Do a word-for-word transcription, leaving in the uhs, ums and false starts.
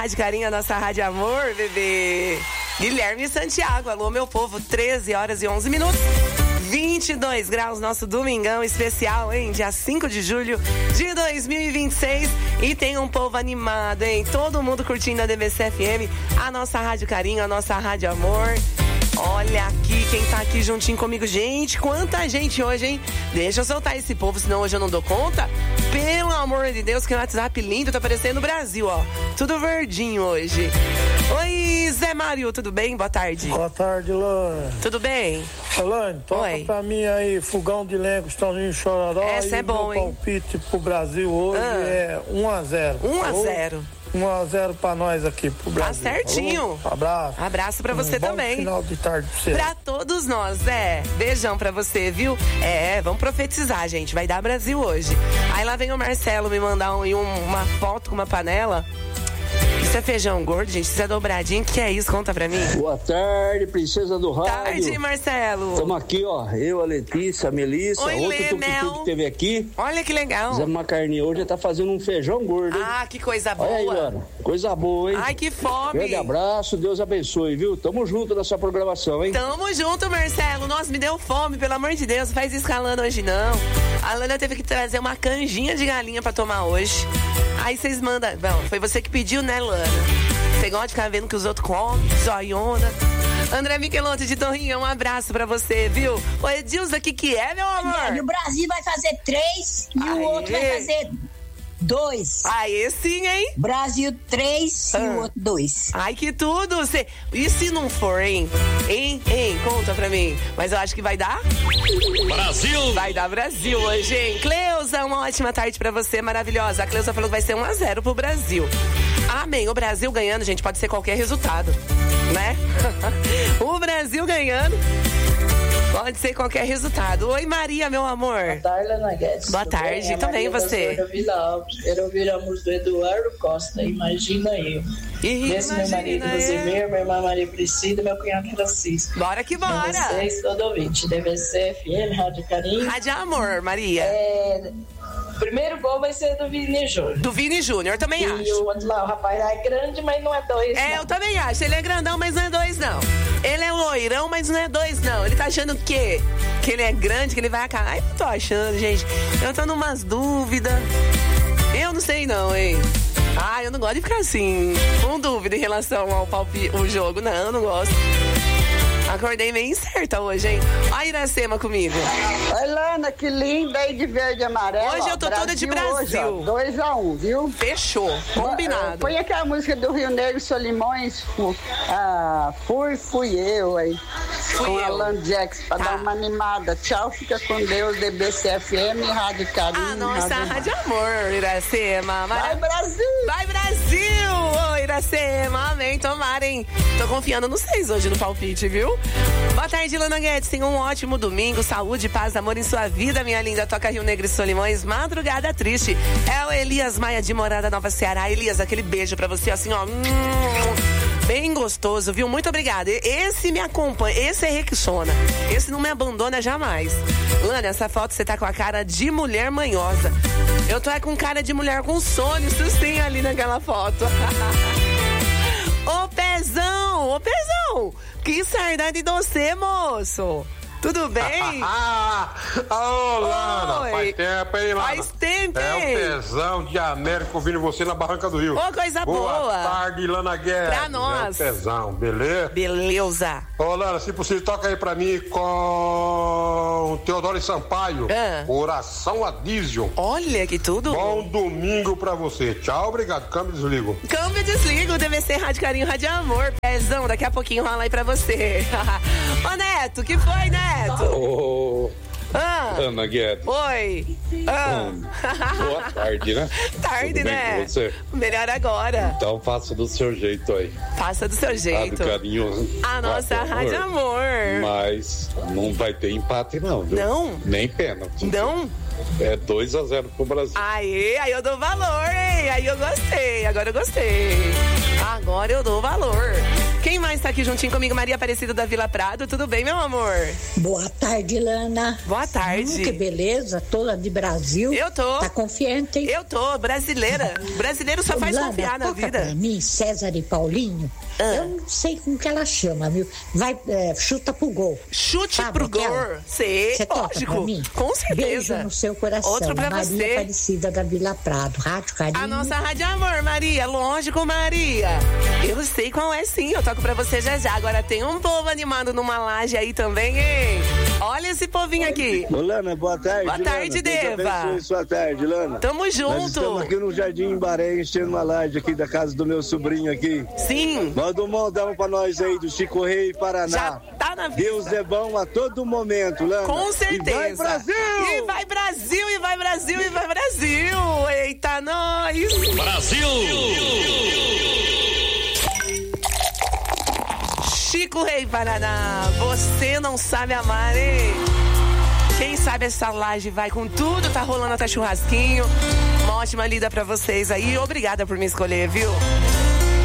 Rádio Carinho, a nossa Rádio Amor, bebê. Guilherme Santiago, alô meu povo, treze horas e onze minutos. vinte e dois graus, nosso domingão especial, hein? Dia cinco de julho de dois mil e vinte e seis. E tem um povo animado, hein? Todo mundo curtindo a D B C F M, a nossa Rádio Carinho, a nossa Rádio Amor. Olha aqui, quem tá aqui juntinho comigo. Gente, quanta gente hoje, hein? Deixa eu soltar esse povo, senão hoje eu não dou conta. Pelo amor de Deus, que o WhatsApp lindo tá aparecendo no Brasil, ó. Tudo verdinho hoje. Oi, Zé Mário, tudo bem? Boa tarde. Boa tarde, Lane. Tudo bem? Lane, toca Oi. pra mim aí, Fogão de Lenco, Estãozinho Chororó. Essa é bom, hein? O palpite pro Brasil hoje ah. é um a zero. um a zero. um a zero pra nós aqui, pro Brasil. Tá certinho. Falou? Abraço. Abraço pra você um bom também. Final de tarde pra você. Pra todos nós, Zé. Beijão pra você, viu? É, vamos profetizar, gente. Vai dar Brasil hoje. Aí lá vem o Marcelo me mandar um, uma foto com uma panela. Isso é feijão gordo, gente? Isso é dobradinho? O que é isso? Conta pra mim. Boa tarde, princesa do rádio. Tarde, Marcelo. Estamos aqui, ó. Eu, a Letícia, a Melissa. Oi, outro Lê, tuk-tuk que teve aqui. Olha que legal. Fizemos uma carninha hoje, já tá fazendo um feijão gordo, hein? Ah, que coisa boa. Olha aí, Ana. Coisa boa, hein? Ai, que fome. Grande abraço, Deus abençoe, viu? Tamo junto nessa programação, hein? Tamo junto, Marcelo. Nossa, me deu fome, pelo amor de Deus. Não faz escalando hoje, não. A Lana teve que trazer uma canjinha de galinha pra tomar hoje. Aí vocês mandam... Bom, foi você que pediu, né, Lana? Você gosta de ficar vendo que os outros comem, zoiona. André Michelotto de Torrinha, um abraço pra você, viu? Ô, Edilza, o que que é, meu amor? E o Brasil vai fazer três e Aê. o outro vai fazer dois. Aí sim, hein? Brasil três ah. e o outro dois. Ai, que tudo! Cê... E se não for, hein? Hein? Hein? Conta pra mim. Mas eu acho que vai dar... Brasil! Vai dar Brasil hoje, hein? Cleusa, uma ótima tarde pra você, maravilhosa. A Cleusa falou que vai ser um a zero pro Brasil. Amém. O Brasil ganhando, gente, pode ser qualquer resultado, né? O Brasil ganhando pode ser qualquer resultado. Oi, Maria, meu amor. Boa tarde, Lana Guedes. Boa tarde, bem? também você. Eu Vila Alves. Quero ouvir a música do Eduardo Costa, Imagina Eu. Desse meu marido Rosemir, minha irmã Maria Priscila e meu cunhado Francisco. Bora que bora. Vocês, todo ouvinte. D B C F M, Rádio Carinho. Rádio Amor, Maria. É... O primeiro gol vai ser do Vini Júnior. Do Vini Júnior, também e acho. E o outro lá, o rapaz lá é grande, mas não é dois. É, não. eu também acho. Ele é grandão, mas não é dois, não. Ele é loirão, mas não é dois, não. Ele tá achando que, que ele é grande, que ele vai acabar. Ai, não tô achando, gente. Eu tô numas dúvidas. Eu não sei, não, hein. Ah, eu não gosto de ficar assim, com dúvida em relação ao palpite, o jogo. Não, eu não gosto. Acordei meio incerta hoje, hein? Olha a Iracema comigo. Oi, Lana, que linda aí de verde e amarelo. Hoje eu tô Brasil toda de Brasil. dois a um, um, viu? Fechou, combinado. Põe aquela música do Rio Negro Solimões. Ah, fui, fui eu aí. Fui com eu. Alan Jackson, pra Tá. dar uma animada. Tchau, fica com Deus, D B C F M, Rádio Carinho. A nossa Rádio Rádio Amor, Iracema. Mara... Vai, Brasil! Vai, Brasil! Ô, Iracema, amém, tomara, hein? Tô confiando nos seis hoje no palpite, viu? Boa tarde, Lana Guedes. Tenha um ótimo domingo. Saúde, paz, amor em sua vida, minha linda. Toca Rio Negro e Solimões. Madrugada triste. É o Elias Maia de Morada Nova Ceará. Elias, aquele beijo pra você, assim, ó. Bem gostoso, viu? Muito obrigada. Esse me acompanha. Esse é Rexona. Esse não me abandona jamais. Lana, essa foto você tá com a cara de mulher manhosa. Eu tô é com cara de mulher com sono. Isso sim, ali naquela foto. Ô, Pezão! Ô, Pezão! Que saudade de você, moço! Tudo bem? Ah, ô, Lana, Oi. faz tempo, hein, Lana? Faz tempo, É hein? o Pezão de América ouvindo você na Barranca do Rio. Ô, coisa boa! Boa tarde, Lana Guedes. Pra nós. É o Pezão, beleza? Beleza! Ô, Lana, se possível, toca aí pra mim com Teodoro Sampaio. Ah. Coração a diesel. Olha que tudo! Bom domingo pra você. Tchau, obrigado. Câmbio e desligo. Câmbio desligo, D V C Rádio Carinho, Rádio Amor. Pezão, daqui a pouquinho rola aí pra você. Ô, Neto, que foi, Neto? Ô, Ah. Ana Guedes. Oi! Ah. Hum, boa tarde, né? Tarde, Tudo bem né? com você? Melhor agora. Então faça do seu jeito aí. Faça do seu jeito. Rádio Carinho. A nossa Rádio Amor. Mas não vai ter empate, não, viu? Não? Nem pênalti. Não? É dois a zero pro Brasil. Aê, aí eu dou valor, hein? Aí eu gostei, agora eu gostei. Agora eu dou valor. Quem mais tá aqui juntinho comigo? Maria Aparecida da Vila Prado. Tudo bem, meu amor? Boa tarde, Lana. Boa tarde. Hum, que beleza, toda de Brasil. Eu tô. Tá confiante, hein? Eu tô, brasileira. Brasileiro só faz Lana, confiar na toca vida. Pra mim, César e Paulinho, Ah. eu não sei como que ela chama, viu? Vai, é, chuta pro gol. Chute Sabe pro gol. aquela? Sei, Você toca lógico. pra mim? Com certeza. Beijo no seu coração. Outro pra Maria você. Aparecida da Vila Prado. Rádio Carinho. A nossa Rádio Amor, Maria. Lógico, Maria. Eu sei qual é, sim. Eu toco pra você já já. Agora tem um povo animado numa laje aí também, hein? Olha esse povinho aqui. Ô, Lana, boa tarde. Boa tarde, Lana. Deus Deva. abençoe sua tarde, Lana. Tamo junto. Nós estamos aqui no Jardim Embaré, enchendo uma laje aqui da casa do meu sobrinho aqui. Sim. Manda um modão pra nós aí do Chico Rei, Paraná. Já tá na vida. Deus é bom a todo momento, Lana. Com certeza. E vai, Brasil! E vai, Brasil! E vai, Brasil! E vai, Brasil! Eita, nós! Brasil! Chico Rei, Paraná, você não sabe amar, hein? Quem sabe essa laje vai com tudo, tá rolando até churrasquinho. Uma ótima lida pra vocês aí. Obrigada por me escolher, viu?